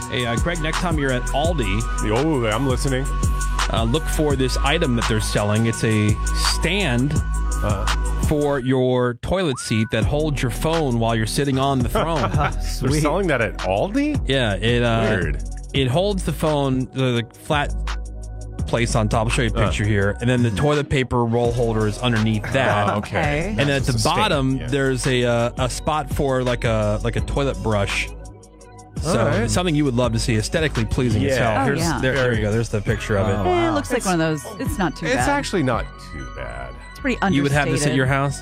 Hey, Greg, next time you're at Aldi, Oh, I'm listening. look for this item that they're selling. It's a stand for your toilet seat that holds your phone while you're sitting on the throne. They're selling that at Aldi? Yeah, Weird. it holds the phone, the flat place on top. I'll show you a picture here. And then the toilet paper roll holder is underneath that. Okay. And then at the It's a bottom, stand, yeah. there's a spot for like a toilet brush. So All right. it's something you would love to see, aesthetically pleasing as hell. Yeah. Oh, yeah. There you go. There's the picture of it. It looks like one of those. It's not too bad. It's actually not too bad. It's pretty understated. You would have this at your house?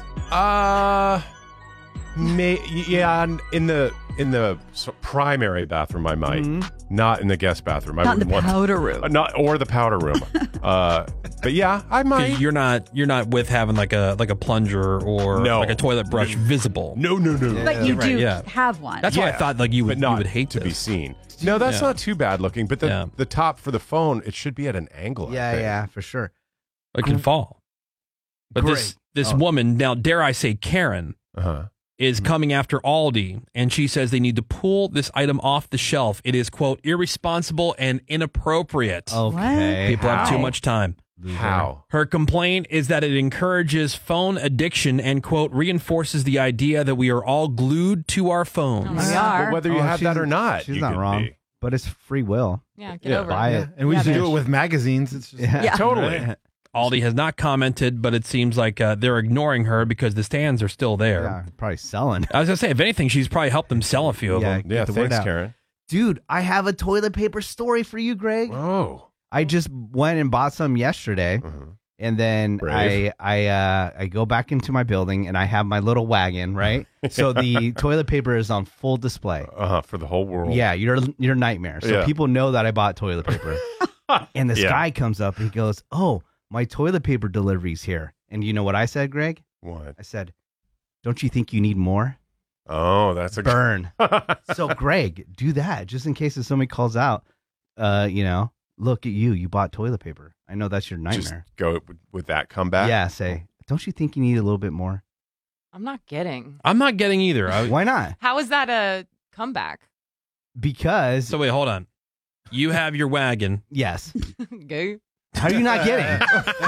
Yeah, in the primary bathroom, I might. Not in the guest bathroom. I Not in the wouldn't want powder room. or the powder room. But yeah, I might. You're not with having like a plunger or No. like a toilet brush visible. No. But you Right, do yeah. have one. That's why I thought like you but would not hate to this. be seen. No, that's Yeah. not too bad looking. But Yeah. the top for the phone, it should be at an angle. I think. Yeah, for sure. It can fall. But Great. this Oh. woman, now dare I say Karen, is coming after Aldi, and she says they need to pull this item off the shelf. It is, quote, irresponsible and inappropriate. Okay. People have too How? much time. How? Her complaint is that it encourages phone addiction and, quote, reinforces the idea that we are all glued to our phones. We are. Well, whether you have that or not, she's you not could wrong. be. But it's free will. Yeah, get Yeah. over Buy it. it. And we Yeah, used to do bitch. it with magazines. It's just Yeah. Totally. Aldi has not commented, but it seems like they're ignoring her because the stands are still there. Yeah, probably selling. I was going to say, if anything, she's probably helped them sell a few of Yeah. them. Yeah, Get the word thanks, out. Karen. Dude, I have a toilet paper story for you, Greg. Oh. I just went and bought some yesterday, and then Brave. I go back into my building and I have my little wagon, right? So the toilet paper is on full display. For the whole world. Yeah, you're a nightmare. So Yeah. people know that I bought toilet paper. And this Yeah. guy comes up and he goes, "Oh, my toilet paper delivery's here." And you know what I said, Greg? What? I said, "Don't you think you need more?" Oh, that's a Burn. So Greg, do that just in case if somebody calls out. Look at you. You bought toilet paper. I know that's your Just nightmare. go with that comeback. Yeah, say, "Don't you think you need a little bit more?" I'm not getting. I'm not getting either. Why not? How is that a comeback? Because So wait, hold on. You have your wagon. yes. Go. How are you not getting?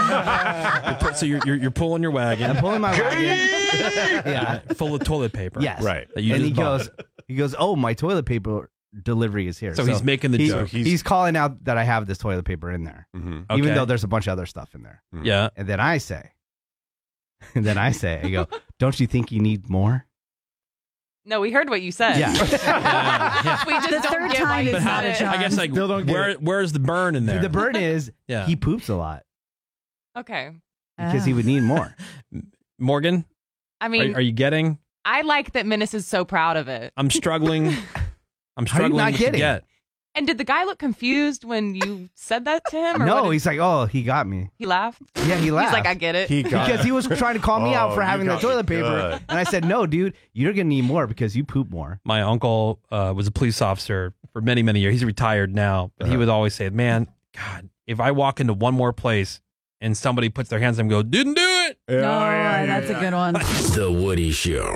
So you're pulling your wagon. I'm pulling my wagon. Yeah. Full of toilet paper. Yes. Right. That you And just bought. he goes, "Oh, my toilet paper delivery is here." So he's making the joke. He's calling out that I have this toilet paper in there, Mhm. Okay. even though there's a bunch of other stuff in there. Yeah. And then I say, I go, "Don't you think you need more?" No, we heard what you said. Yeah. We just The don't third get time why you is said not a it. charm. I guess like Still don't get where's the burn in there? The burn is Yeah. he poops a lot Okay. because he would need more. Morgan, I mean, are you getting? I like that Menace is so proud of it. I'm struggling. I'm How are you struggling not to getting? get. And did the guy look confused when you said that to him? Or No, what did- he's like, "Oh, he got me." he laughed. Yeah, he laughed. He's like, I get it. He got because he was trying to call me out for Oh, having you the got me toilet paper, good. and I said, "No, dude, you're gonna need more because you poop more." My uncle was a police officer for many, many years. He's retired now, but he would always say, "Man, God, if I walk into one more place and somebody puts their hands on me and go, didn't do it." No, that's a good one. The Woody Show.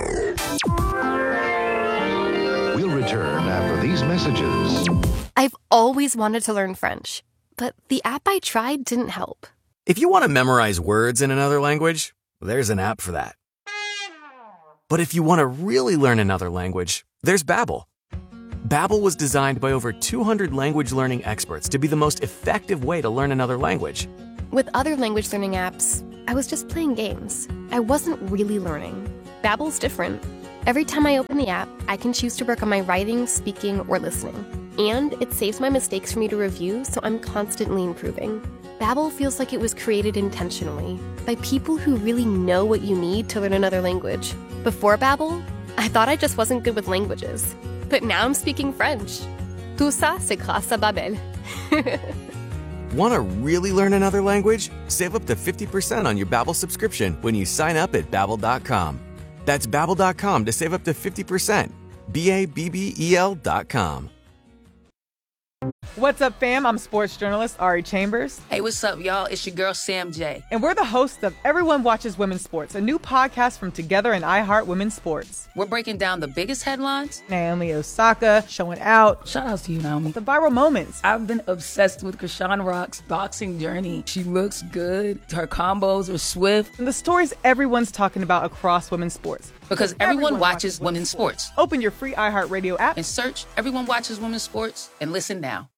We'll return after these messages. I've always wanted to learn French, but the app I tried didn't help. If you want to memorize words in another language, there's an app for that. But if you want to really learn another language, there's Babbel. Babbel was designed by over 200 language learning experts to be the most effective way to learn another language. With other language learning apps, I was just playing games. I wasn't really learning. Babbel's different. Every time I open the app, I can choose to work on my writing, speaking, or listening. And it saves my mistakes for me to review, so I'm constantly improving. Babbel feels like it was created intentionally by people who really know what you need to learn another language. Before Babbel, I thought I just wasn't good with languages. But now I'm speaking French. Tout ça, c'est grâce à Babbel. Want to really learn another language? Save up to 50% on your Babbel subscription when you sign up at Babbel.com. That's Babbel.com to save up to 50%. BABBEL.com. What's up, fam? I'm sports journalist Ari Chambers. Hey, what's up, y'all? It's your girl, Sam J. And we're the hosts of Everyone Watches Women's Sports, a new podcast from Together and iHeart Women's Sports. We're breaking down the biggest headlines. Naomi Osaka showing out. Shout out to you, Naomi. The viral moments. I've been obsessed with Krishan Rock's boxing journey. She looks good. Her combos are swift. And the stories everyone's talking about across women's sports. Because everyone watches women's sports. Open your free iHeartRadio app and search Everyone Watches Women's Sports and listen now.